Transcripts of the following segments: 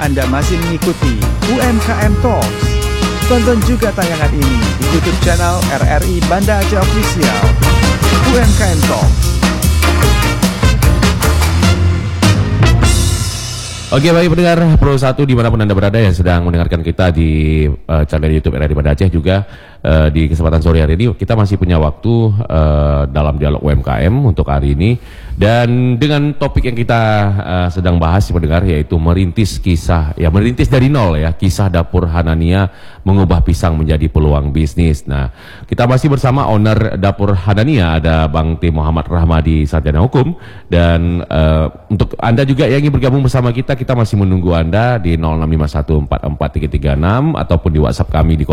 Anda masih mengikuti UMKM Talks. Tonton juga tayangan ini di YouTube channel RRI Banda Aceh Official. UMKM Talks. Oke, baik pendengar Pro 1 dimanapun Anda berada yang sedang mendengarkan kita di channel YouTube RRI Banda Aceh juga di kesempatan sore hari ini kita masih punya waktu dalam dialog UMKM untuk hari ini, dan dengan topik yang kita sedang bahas pendengar, yaitu merintis dari nol ya, kisah dapur Hanania mengubah pisang menjadi peluang bisnis. Nah, kita masih bersama owner dapur Hanania, ada Bang T. Muhammad Rahmadi, sarjana hukum, dan untuk Anda juga yang ingin bergabung bersama kita masih menunggu Anda di 0651443336 ataupun di WhatsApp kami di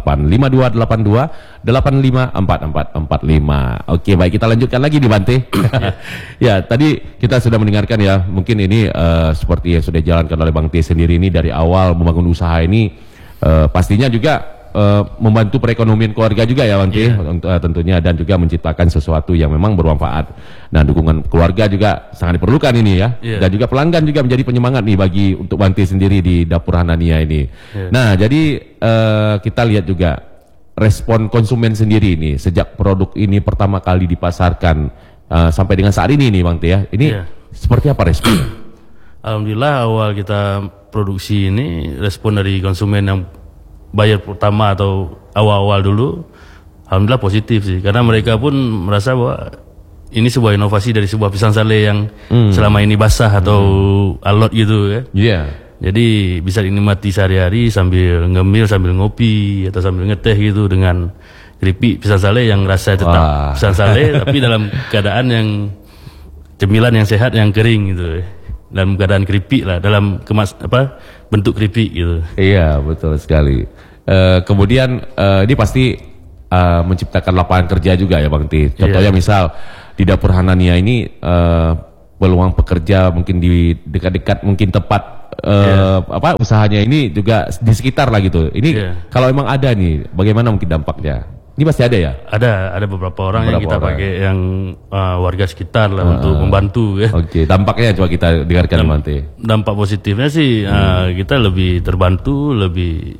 085282854445. Oke, baik, kita lanjutkan lagi di Bante. Ya, tadi kita sudah mendengarkan ya, mungkin ini seperti yang sudah dijalankan oleh Bang T sendiri ini dari awal membangun usaha ini, pastinya juga membantu perekonomian keluarga juga ya Bang T, tentunya, dan juga menciptakan sesuatu yang memang bermanfaat. Nah, dukungan keluarga juga sangat diperlukan ini ya, dan juga pelanggan juga menjadi penyemangat nih bagi untuk Bang T sendiri di dapur Hanania ini. Nah, jadi kita lihat juga respon konsumen sendiri ini sejak produk ini pertama kali dipasarkan sampai dengan saat ini nih Bang T ya, ini seperti apa respon? Alhamdulillah, awal kita produksi ini respon dari konsumen yang bayar pertama atau awal-awal dulu, alhamdulillah positif sih, karena mereka pun merasa bahwa ini sebuah inovasi dari sebuah pisang sale yang selama ini basah atau alot gitu ya. Jadi bisa dinikmati sehari-hari sambil ngemil, sambil ngopi atau sambil ngeteh gitu dengan keripik pisang sale yang rasa tetap pisang sale tapi dalam keadaan yang cemilan yang sehat, yang kering gitu, dalam keadaan keripik lah, dalam bentuk keripik gitu. Iya, betul sekali. Kemudian ini pasti menciptakan lapangan kerja juga ya Bang T. Contohnya misal di dapur Hanania ini peluang pekerja mungkin di dekat-dekat mungkin tempat usahanya ini juga di sekitar lah gitu. Ini kalau emang ada nih, bagaimana mungkin dampaknya? Ini pasti ada ya? Ada beberapa orang yang kita pakai yang warga sekitar lah untuk membantu ya. Oke, dampaknya coba kita dengarkan nanti. Dampak positifnya sih kita lebih terbantu, lebih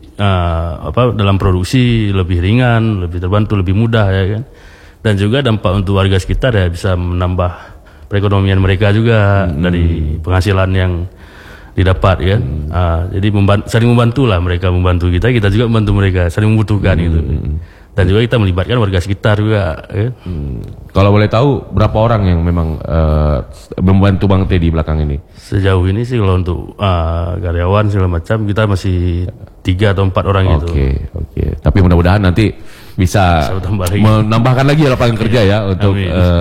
dalam produksi lebih ringan, lebih terbantu, lebih mudah ya kan. Dan juga dampak untuk warga sekitar ya, bisa menambah perekonomian mereka juga dari penghasilan yang didapat ya. Jadi saling membantu lah, mereka membantu kita juga membantu mereka, saling membutuhkan gitu. Dan juga kita melibatkan warga sekitar juga ya. Kalau boleh tahu berapa orang yang memang membantu Bang T di belakang ini? Sejauh ini sih kalau untuk karyawan segala macam kita masih 3 atau 4 orang gitu. Oke. Tapi mudah-mudahan nanti bisa menambahkan lagi lapangan kerja ya untuk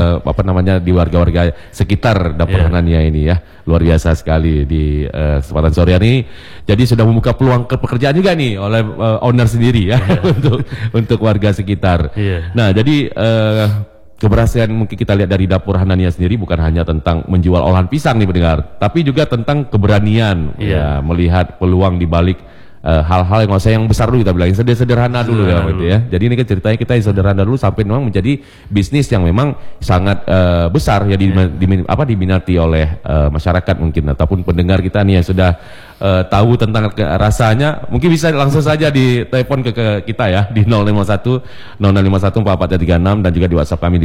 di warga-warga sekitar dapur Hanania ini ya. Luar biasa sekali di kesempatan sore ini. Jadi sudah membuka peluang pekerjaan juga nih oleh owner sendiri ya untuk warga sekitar. Nah, jadi keberhasilan mungkin kita lihat dari dapur Hanania sendiri bukan hanya tentang menjual olahan pisang nih pendengar, tapi juga tentang keberanian ya, melihat peluang di balik hal-hal yang yang besar dulu, kita bilang sederhana dulu ya gitu ya. Jadi ini kan ceritanya kita yang sederhana dulu sampai memang menjadi bisnis yang memang sangat besar ya, diminati oleh masyarakat mungkin ataupun pendengar kita nih yang sudah tahu tentang rasanya, mungkin bisa langsung saja di telepon ke kita ya di 051 044336 dan juga di WhatsApp kami di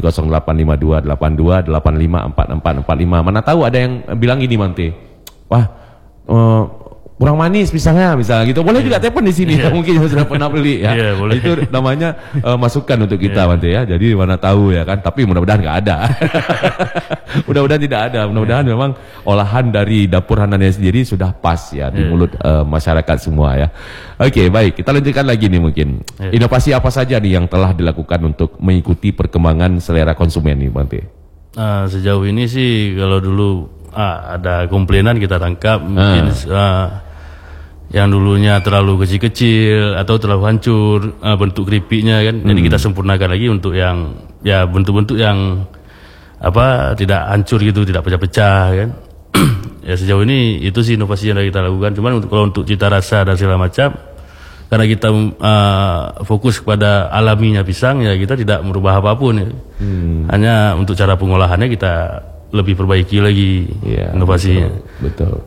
085282854445. Mana tahu ada yang bilang gini Manti, wah kurang manis pisangnya misalnya gitu, boleh juga telepon di sini mungkin sudah pernah beli ya. Itu namanya masukan untuk kita Bante ya. Jadi mana tahu ya kan, tapi mudah-mudahan nggak ada. Mudah-mudahan tidak ada. Mudah-mudahan memang olahan dari dapur Hanania sendiri sudah pas ya di mulut masyarakat semua ya. Oke, baik, kita lanjutkan lagi nih mungkin. Inovasi apa saja nih yang telah dilakukan untuk mengikuti perkembangan selera konsumen nih Bante? Sejauh ini sih kalau dulu ada komplainan kita tangkap mungkin yang dulunya terlalu kecil-kecil atau terlalu hancur bentuk keripiknya kan. Jadi kita sempurnakan lagi untuk yang ya bentuk-bentuk yang tidak hancur gitu, tidak pecah-pecah kan. Ya sejauh ini itu sih inovasi yang kita lakukan. Cuman kalau untuk cita rasa dan segala macam, karena kita fokus kepada alaminya pisang ya, kita tidak merubah apapun ya. Hanya untuk cara pengolahannya kita lebih perbaiki lagi inovasinya. Betul.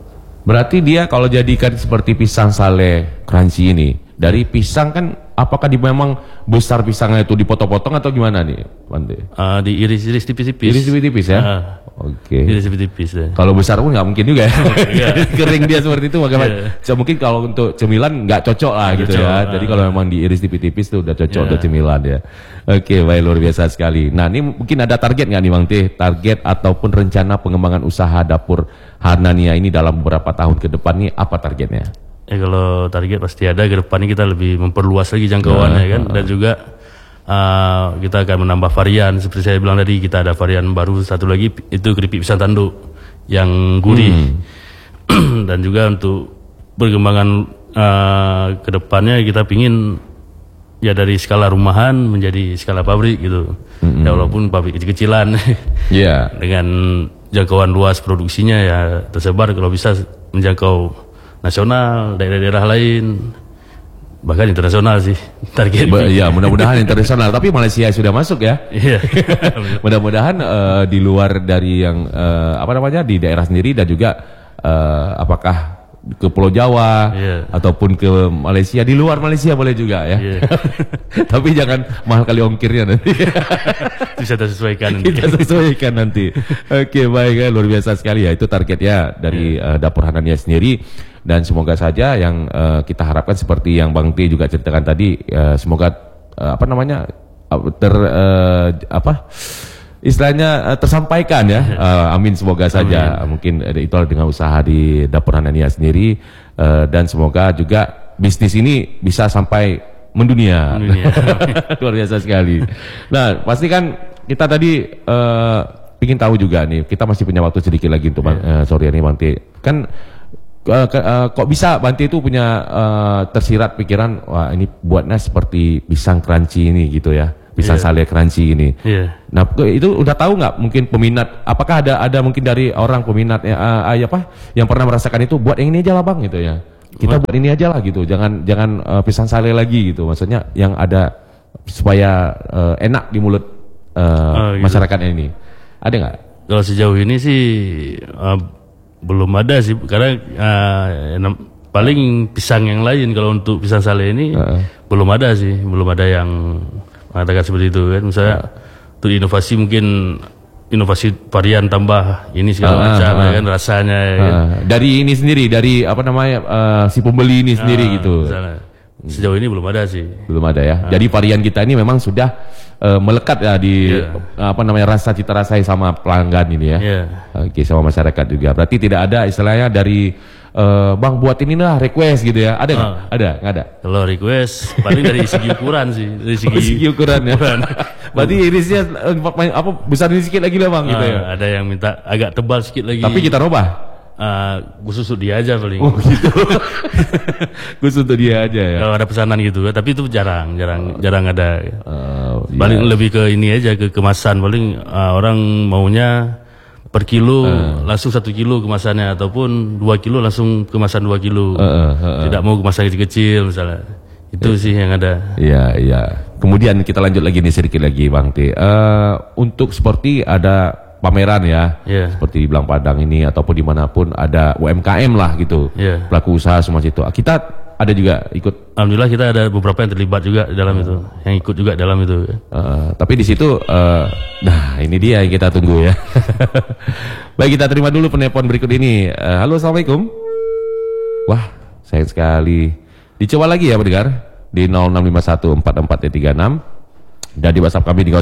Berarti dia kalau jadikan seperti pisang sale crunchy ini, dari pisang kan apakah memang besar pisangnya itu dipotong-potong atau gimana nih, Bante? Diiris-iris tipis-tipis. Iris tipis-tipis ya? Oke. Iris tipis-tipis ya. Kalau besar pun nggak mungkin juga ya. Kering dia seperti itu bagaimana? Mungkin kalau untuk cemilan nggak cocok lah gitu ya. Jadi kalau memang diiris tipis-tipis tuh udah cocok untuk cemilan ya. Oke, baik, luar biasa sekali. Nah, ini mungkin ada target nggak nih Bang Teh? Target ataupun rencana pengembangan usaha dapur Hanania ini dalam beberapa tahun ke depan nih apa targetnya? Kalau target pasti ada, ke depannya kita lebih memperluas lagi jangkauannya kan, dan juga kita akan menambah varian. Seperti saya bilang tadi, kita ada varian baru satu lagi, itu keripik pisang tanduk yang gurih. Dan juga untuk perkembangan ke depannya kita pingin ya dari skala rumahan menjadi skala pabrik gitu. Ya walaupun pabrik kecil-kecilan dengan jangkauan luas produksinya ya tersebar, kalau bisa menjangkau nasional, daerah-daerah lain, bahkan internasional sih target. Ya mudah-mudahan internasional. Tapi Malaysia sudah masuk ya. Iya. Mudah-mudahan di luar dari yang di daerah sendiri, dan juga apakah ke Pulau Jawa ataupun ke Malaysia, di luar Malaysia boleh juga ya. Tapi jangan mahal kali ongkirnya nanti. Bisa kita sesuaikan. Kita sesuaikan nanti. Oke, baik, luar biasa sekali ya. Itu targetnya dari Dapur Hanania sendiri. Dan semoga saja yang kita harapkan seperti yang Bang T juga ceritakan tadi, semoga istilahnya tersampaikan ya. Amin, semoga saja. Mungkin itu dengan usaha di Dapur Hanania sendiri, dan semoga juga bisnis ini bisa sampai mendunia. Luar biasa sekali. Nah, pasti kan kita tadi ingin tahu juga nih, kita masih punya waktu sedikit lagi untuk sore ini Bang T. Kan kok bisa Bang T itu punya tersirat pikiran, wah ini buatnya seperti pisang crunchy ini gitu ya. Pisang sale crunchy ini. Nah, itu udah tahu nggak mungkin peminat? Apakah ada mungkin dari orang peminat yang pernah merasakan itu, buat yang ini aja lah Bang gitu ya. Kita buat ini aja lah gitu. Jangan pisang sale lagi gitu. Maksudnya yang ada supaya enak di mulut masyarakat ini. Ada nggak? Kalau sejauh ini sih belum ada sih, karena paling pisang yang lain. Kalau untuk pisang sale ini belum ada yang mengatakan seperti itu kan. Misalnya untuk inovasi, mungkin inovasi varian tambah ini segala macam kan, rasanya kan. Dari ini sendiri, dari si pembeli ini sendiri gitu. Misalnya, sejauh ini belum ada sih. Belum ada ya. Jadi varian kita ini memang sudah melekat ya di rasa cita rasanya sama pelanggan ini ya. Oke, sama masyarakat juga. Berarti tidak ada istilahnya dari Bang buat ini lah request gitu ya. Ada nggak? Nggak ada. Kalau request paling dari segi ukuran sih. Dari segi ukuran ya. Berarti irisnya besarin sedikit lagi lah Bang gitu ya. Ada yang minta agak tebal sedikit lagi. Tapi kita robah. Khusus untuk dia aja paling. Oh gitu. Khusus untuk dia aja ya. Kalau ada pesanan gitu, tapi itu jarang ada. Paling lebih ke ini aja, ke kemasan. Paling orang maunya per kilo langsung 1 kilo kemasannya, ataupun 2 kilo langsung kemasan 2 kilo. Tidak mau kemasan kecil-kecil misalnya. Itu sih yang ada. Iya. Kemudian kita lanjut lagi nih sedikit lagi Bang T. Untuk seperti ada pameran ya, seperti di Belang Padang ini ataupun dimanapun ada UMKM lah gitu, pelaku usaha semua situ. Kita ada juga ikut. Alhamdulillah kita ada beberapa yang terlibat juga di dalam itu, yang ikut juga dalam itu. Tapi di situ, nah ini dia yang kita tunggu ya. Baik, kita terima dulu penelpon berikut ini. Halo, assalamualaikum. Wah, sayang sekali. Dicoba lagi ya pendengar di 06514436. Dan di WhatsApp kami di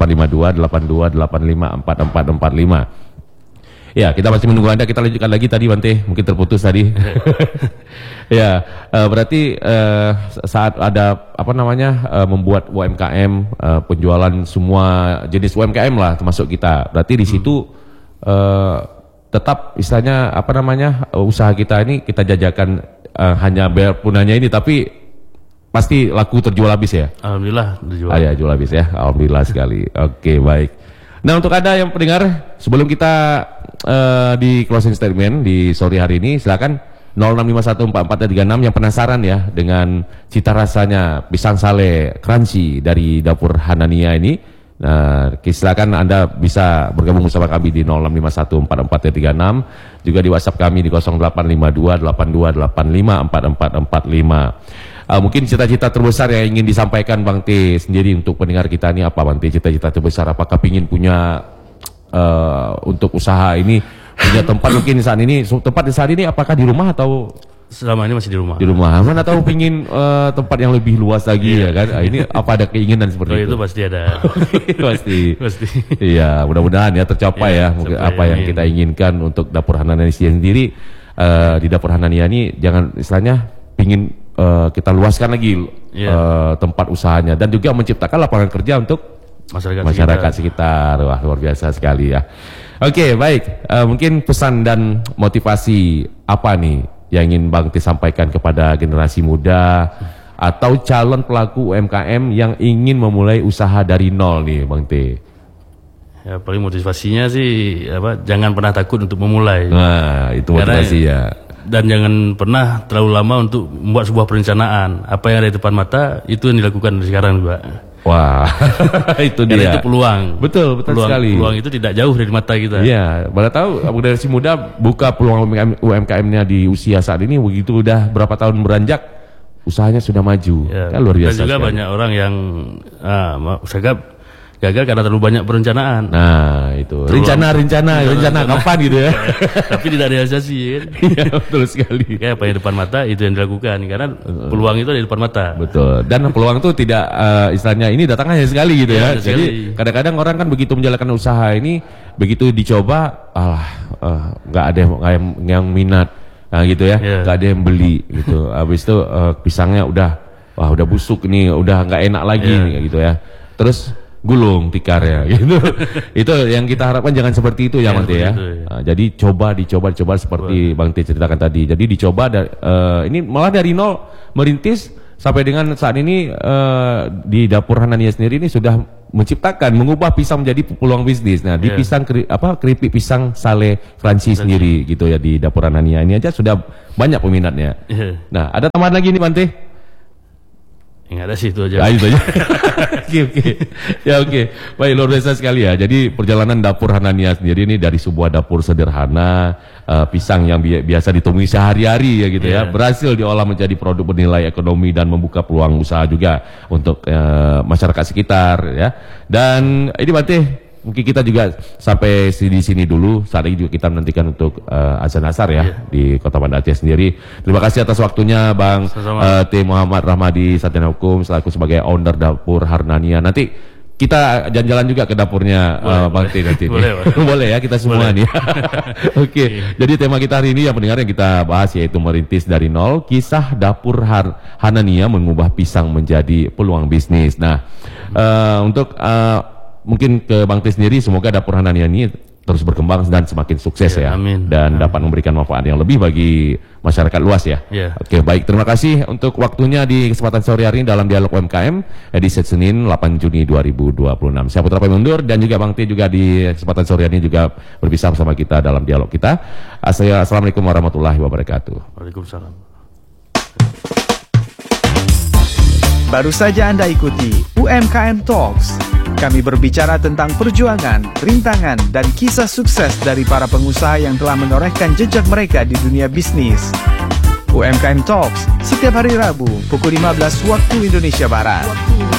0852-8285-4445. Ya, kita masih menunggu Anda. Kita lanjutkan lagi tadi Bante, mungkin terputus tadi. Ya, berarti saat ada membuat UMKM, penjualan semua jenis UMKM lah termasuk kita. Berarti di situ tetap istilahnya usaha kita ini kita jajakan hanya bayar punanya ini, tapi pasti laku terjual habis ya? Alhamdulillah terjual. Ya, jual habis ya. Alhamdulillah sekali. Oke, baik. Nah, untuk Anda yang pendengar, sebelum kita di closing statement di sore hari ini, silakan 06514436 yang penasaran ya dengan cita rasanya pisang sale crunchy dari Dapur Hanania ini, Nah, silakan Anda bisa bergabung bersama kami di 06514436, juga di WhatsApp kami di 085282854445. Mungkin cita-cita terbesar yang ingin disampaikan Bang T sendiri untuk pendengar kita ini apa, Bang T? Cita-cita terbesar, apakah ingin punya untuk usaha ini punya tempat mungkin saat ini, tempat di saat ini apakah di rumah atau selama ini masih di rumah? Di rumah aman, atau pingin tempat yang lebih luas lagi ya kan? Ini apa ada keinginan seperti itu? Itu pasti ada. Pasti. Iya, mudah-mudahan ya tercapai ya mungkin apa yang kita inginkan untuk Dapur Hanania sendiri. Di Dapur Hanania ini jangan istilahnya pingin kita luaskan lagi tempat usahanya dan juga menciptakan lapangan kerja untuk masyarakat sekitar. Wah, luar biasa sekali ya. Oke, baik. Mungkin pesan dan motivasi apa nih yang ingin Bang T sampaikan kepada generasi muda atau calon pelaku UMKM yang ingin memulai usaha dari nol nih, Bang T? Ya, paling motivasinya sih jangan pernah takut untuk memulai. Nah, itu motivasi ya. Dan jangan pernah terlalu lama untuk membuat sebuah perencanaan. Apa yang ada di depan mata itu yang dilakukan sekarang, Pak. Wah, itu dia. Itu peluang. Betul sekali. Peluang itu tidak jauh dari mata kita. Iya, mana tahu generasi muda buka peluang UMKM-nya di usia saat ini, begitu udah berapa tahun beranjak, usahanya sudah maju. Ya, kan luar biasa. Dan juga banyak orang yang gagal karena terlalu banyak perencanaan. Nah, itu. Rencana kapan gitu ya. Tapi tidak realisasi kan. Iya, betul sekali. Kayak apa yang depan mata itu yang dilakukan karena peluang itu ada di depan mata. Betul. Dan peluang itu tidak istilahnya ini datang hanya sekali gitu ya. Jadi kadang-kadang orang kan begitu menjalankan usaha ini, begitu dicoba, nggak ada yang minat. Nah, gitu ya. Nggak ada yang beli gitu. Habis itu pisangnya udah busuk nih, udah nggak enak lagi nih, gitu ya. Terus gulung tikarnya gitu. Itu yang kita harapkan jangan seperti itu ya, Bang T ya. Nah, jadi dicoba seperti Bang T ceritakan tadi. Jadi dicoba ini malah dari nol merintis sampai dengan saat ini di Dapur Hanania sendiri ini sudah mengubah pisang menjadi peluang bisnis. Nah, di pisang keripik pisang sale crunchy sendiri gitu ya di Dapur Hanania ini aja sudah banyak peminatnya. Nah, ada tambahan lagi nih, Bang T? Yang ada sih itu aja. Itu aja. Oke. Baik, luar biasa sekali ya. Jadi perjalanan Dapur Hanania sendiri ini dari sebuah dapur sederhana, pisang yang biasa ditemui sehari-hari ya gitu ya, berhasil diolah menjadi produk bernilai ekonomi dan membuka peluang usaha juga untuk masyarakat sekitar ya. Dan ini berarti mungkin kita juga sampai di sini dulu. Saat ini juga kita menantikan untuk azan asar ya di Kota Banda Aceh sendiri. Terima kasih atas waktunya Bang T. Muhammad Rahmadi Sarjana Hukum selaku sebagai owner Dapur Hanania. Nanti kita jalan-jalan juga ke dapurnya Bang T nanti. Boleh ya, kita semua nih. Oke. Jadi tema kita hari ini yang pendengar yang kita bahas yaitu merintis dari nol, kisah Dapur Hanania mengubah pisang menjadi peluang bisnis. Nah, untuk mungkin ke Bang T sendiri, semoga Dapur Hanania ini terus berkembang dan semakin sukses ya. Amin. Dan dapat memberikan manfaat yang lebih bagi masyarakat luas ya. Oke, baik, terima kasih untuk waktunya di kesempatan sore hari ini dalam Dialog UMKM edisi Senin 8 Juni 2026. Saya Putra Pemundur dan juga Bang T juga di kesempatan sore hari ini juga berpisah bersama kita dalam dialog kita. Assalamualaikum warahmatullahi wabarakatuh. Waalaikumsalam. Baru saja Anda ikuti UMKM Talks. Kami berbicara tentang perjuangan, rintangan, dan kisah sukses dari para pengusaha yang telah menorehkan jejak mereka di dunia bisnis. UMKM Talks setiap hari Rabu pukul 15 waktu Indonesia Barat.